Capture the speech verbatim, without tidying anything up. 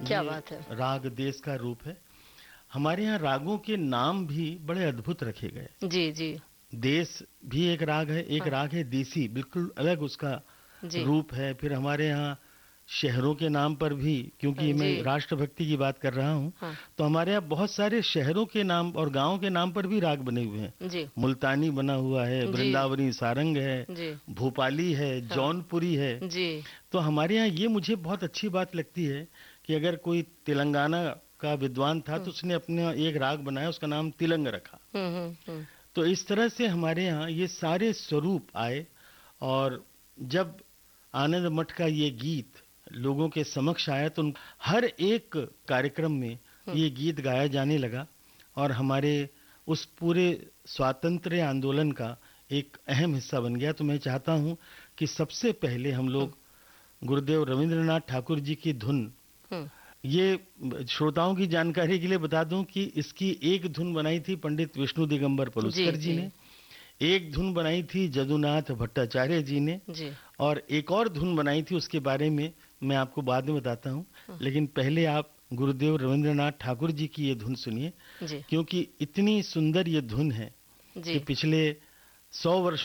क्या ये बात है। राग देश का रूप है। हमारे यहाँ रागों के नाम भी बड़े अद्भुत रखे गए। जी, जी। देश भी एक राग है, एक हाँ, राग है देसी, बिल्कुल अलग उसका जी। रूप है। फिर हमारे यहाँ शहरों के नाम पर भी, हाँ, क्योंकि मैं जी। राष्ट्रभक्ति की बात कर रहा हूँ, हाँ, तो हमारे यहाँ बहुत सारे शहरों के नाम और गांवों के नाम पर भी राग बने हुए हैं। जी, मुल्तानी बना हुआ है, जी, वृंदावनी सारंग है, जी। भोपाली है, हाँ, जौनपुरी है। जी। तो हमारे यहाँ ये मुझे बहुत अच्छी बात लगती है कि अगर कोई तेलंगाना का विद्वान था हुँ, तो उसने अपना एक राग बनाया, उसका नाम तिलंग रखा। हुँ, हुँ, हुँ। तो इस तरह से हमारे यहाँ ये सारे स्वरूप आए, और जब आनंद मठ का ये गीत लोगों के समक्ष आया तो उन- हर एक कार्यक्रम में हुँ, ये गीत गाया जाने लगा, और हमारे उस पूरे स्वातंत्र्य आंदोलन का एक अहम हिस्सा बन गया। तो मैं चाहता हूँ कि सबसे पहले हम हुँ, लोग गुरुदेव रविंद्रनाथ ठाकुर जी की धुन, हुँ। ये श्रोताओं की जानकारी के लिए बता दूं कि इसकी एक धुन बनाई थी पंडित विष्णु दिगंबर जी, पलुस्कर जी जी, ने, एक धुन बनाई थी जदुनाथ भट्टाचार्य जी ने, जी। और एक और धुन बनाई थी, उसके बारे में मैं आपको बाद में बताता हूँ। हुँ, लेकिन पहले आप गुरुदेव रविंद्रनाथ ठाकुर जी की ये धुन सुनिए, जी, क्योंकि इतनी सुंदर ये धुन है कि जी। पिछले सौ वर्षों